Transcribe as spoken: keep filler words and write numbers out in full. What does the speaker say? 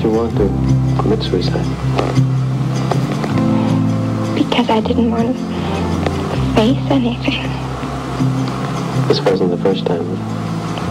you want to commit suicide? Because I didn't want to face anything. This wasn't the first time.